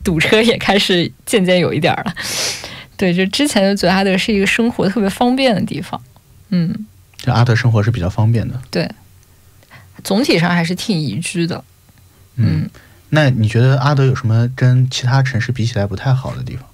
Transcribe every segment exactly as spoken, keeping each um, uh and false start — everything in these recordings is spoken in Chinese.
堵车也开始渐渐有一点了。对，就之前就觉得阿德是一个生活特别方便的地方。嗯， 这阿德生活是比较方便的。 对，总体上还是挺宜居的。 嗯，嗯那你觉得阿德有什么跟其他城市比起来不太好的地方？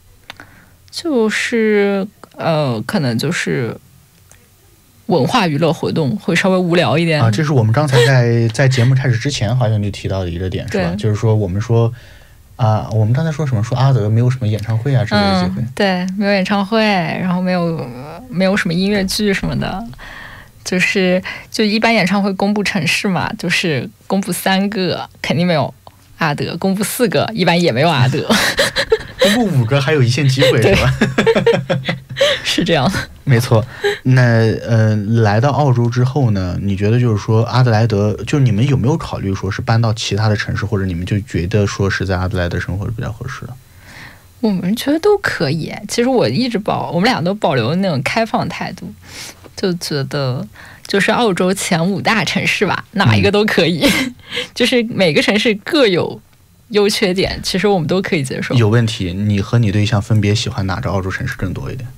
就是呃，可能就是文化娱乐活动会稍微无聊一点啊。这是我们刚才在在节目开始之前好像就提到的一个点，是吧？就是说我们说。啊，我们刚才说什么？说阿德没有什么演唱会啊之类的机会、 嗯。对，没有演唱会，然后没有没有什么音乐剧什么的，就是就一般演唱会公布城市嘛，就是公布三个肯定没有阿德，公布四个一般也没有阿德， 公布五个还有一线机会是吧？ 是这样的。 没错。那呃，来到澳洲之后呢，你觉得就是说阿德莱德，就是你们有没有考虑说是搬到其他的城市，或者你们就觉得说是在阿德莱德生活是比较合适的？ 我们觉得都可以。其实我一直保，我们俩都保留那种开放态度，就觉得就是澳洲前五大城市吧，哪一个都可以，嗯、就是每个城市各有优缺点，其实我们都可以接受。 有问题，你和你对象分别喜欢哪个澳洲城市更多一点？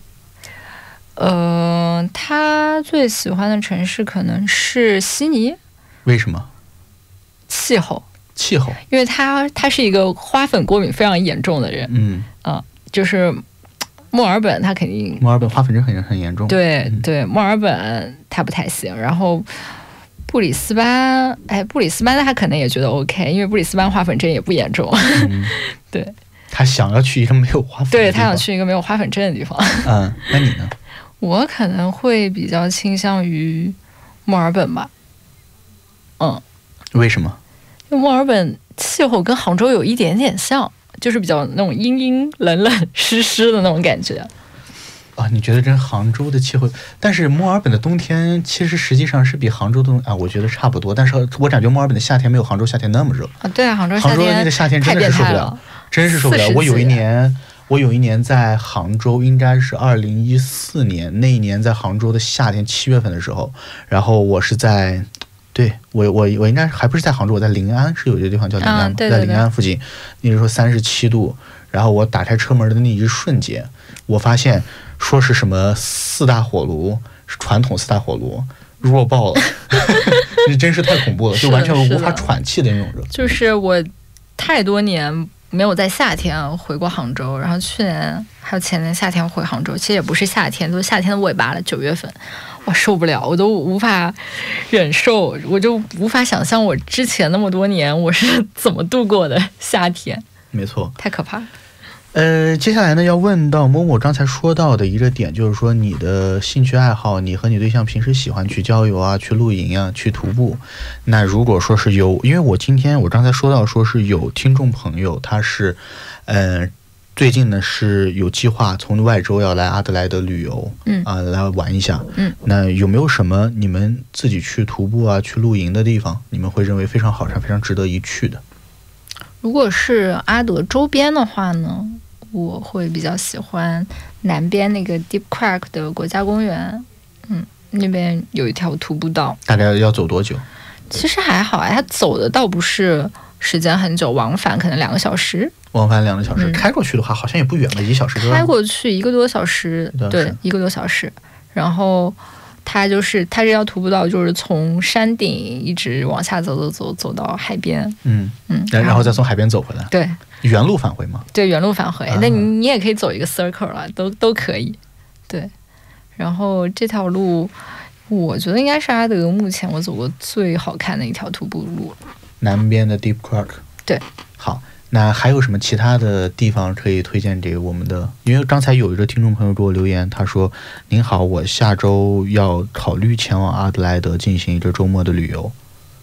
呃，他最喜欢的城市可能是悉尼。 为什么？ 气候。 气候， 因为他他是一个花粉过敏非常严重的人。 嗯啊、呃，就是墨尔本他肯定， 墨尔本花粉症很很严重。 对、 嗯、 对，墨尔本他不太行。然后布里斯班，哎，布里斯班他可能也觉得 OK， 因为布里斯班花粉症也不严重。嗯、对。 他想要去一个没有花粉的地方， 对他想去一个没有花粉症的地方。 嗯，那你呢？ 我可能会比较倾向于墨尔本吧。嗯， 为什么？ 因为墨尔本气候跟杭州有一点点像，就是比较那种阴阴冷冷湿湿的那种感觉。 啊，你觉得跟杭州的气候？但是墨尔本的冬天其实实际上是比杭州的啊，我觉得差不多。但是我感觉墨尔本的夏天没有杭州夏天那么热啊。对啊，杭州夏天杭州的那个夏天真的是受不了，真是受不了。我有一年，我有一年在杭州，应该是二零一四年那一年，在杭州的夏天七月份的时候，然后我是在。对我我我应该还不是在杭州，我在临安，是有一个地方叫临安、 嗯、对对对， 在临安附近。那时候三十七度，然后我打开车门的那一瞬间，我发现说是什么四大火炉，是传统四大火炉弱爆了，这真是太恐怖了，就完全无法喘气的那种热。 就是我太多年没有在夏天回过杭州，然后去年还有前年夏天回杭州，其实也不是夏天，都是夏天的尾巴了，九月份。我受不了，我都无法忍受，我就无法想象我之前那么多年我是怎么度过的夏天。 没错， 太可怕了。 呃，接下来呢，要问到某某刚才说到的一个点，就是说你的兴趣爱好，你和你对象平时喜欢去郊游啊，去露营啊，去徒步。那如果说是有，因为我今天我刚才说到说是有听众朋友，他是，呃。最近呢是有计划从外州要来阿德莱德旅游， 嗯啊、呃、来玩一下， 嗯， 那有没有什么你们自己去徒步啊、去露营的地方，你们会认为非常好看、非常值得一去的？ 如果是阿德周边的话呢，我会比较喜欢南边那个 Deep Creek 的国家公园，嗯，那边有一条徒步道。 大概要走多久？ 其实还好哎，它走的倒不是时间很久，往返可能两个小时。 往返两个小时、 嗯， 开过去的话好像也不远吧，一个小时。 开过去一个多小时，对，一个多小时。然后它就是它这条徒步道，就是从山顶一直往下走走走走到海边， 嗯嗯， 然后再从海边走回来。 对， 原路返回吗？ 对，原路返回。 啊、 那你你也可以走一个 circle 了，都都可以。对，然后这条路，我觉得应该是阿德目前我走过最好看的一条徒步路。 南边的 Deep Creek。 对， 好。那还有什么其他的地方可以推荐给我们的？因为刚才有一个听众朋友给我留言，他说：“您好，我下周要考虑前往阿德莱德进行一个周末的旅游。”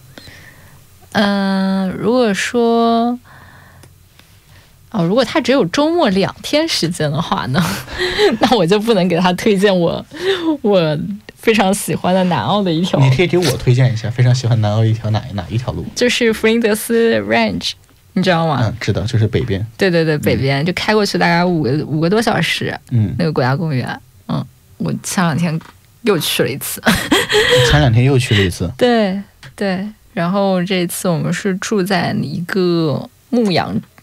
嗯、呃，如果说，哦，如果他只有周末两天时间的话呢，那我就不能给他推荐我我非常喜欢的南澳的一条。 你可以给我推荐一下非常喜欢南澳一条哪哪一条路？ 就是弗林德斯 Range。你知道吗？ 嗯，知道，就是北边。 对对对，北边、嗯、就开过去大概五个五个多小时。 嗯， 那个国家公园，嗯，我前两天又去了一次。 前两天又去了一次。 对对，然后这次我们是住在一个牧羊